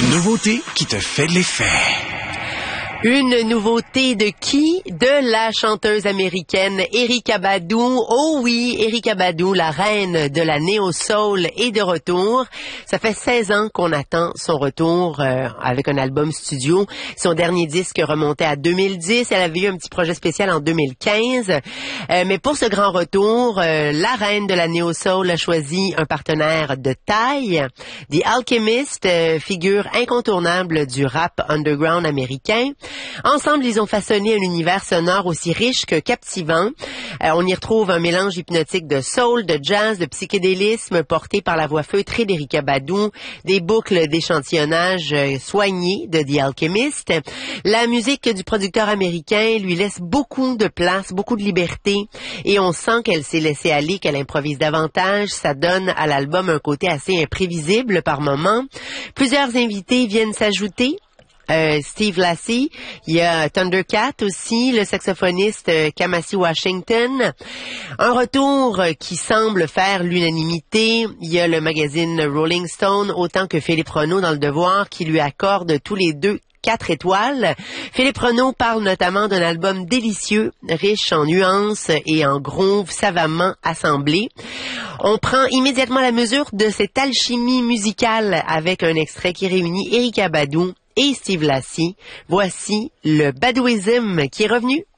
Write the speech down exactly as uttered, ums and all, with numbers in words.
Une nouveauté qui te fait de l'effet. Une nouveauté de qui? De la chanteuse américaine Erykah Badu. Oh oui, Erykah Badu, la reine de la néo-soul, est de retour. Ça fait seize ans qu'on attend son retour euh, avec un album studio. Son dernier disque remontait à deux mille dix. Elle avait eu un petit projet spécial en deux mille quinze. Euh, mais pour ce grand retour, euh, la reine de la néo-soul a choisi un partenaire de taille. The Alchemist, euh, figure incontournable du rap underground américain. Ensemble, ils ont façonné un univers sonore aussi riche que captivant. Euh, on y retrouve un mélange hypnotique de soul, de jazz, de psychédélisme porté par la voix feutrée d'Erykah Badu, des boucles d'échantillonnage euh, soignées de The Alchemist. La musique du producteur américain lui laisse beaucoup de place, beaucoup de liberté, et on sent qu'elle s'est laissée aller, qu'elle improvise davantage. Ça donne à l'album un côté assez imprévisible par moments. Plusieurs invités viennent s'ajouter. Euh, Steve Lacy, il y a Thundercat aussi, le saxophoniste euh, Kamasi Washington. Un retour euh, qui semble faire l'unanimité. Il y a le magazine Rolling Stone, autant que Philippe Renaud dans Le Devoir, qui lui accorde tous les deux quatre étoiles. Philippe Renaud parle notamment d'un album délicieux, riche en nuances et en grooves savamment assemblés. On prend immédiatement la mesure de cette alchimie musicale avec un extrait qui réunit Erykah Badu et Steve Lacy. Voici le Badouism qui est revenu.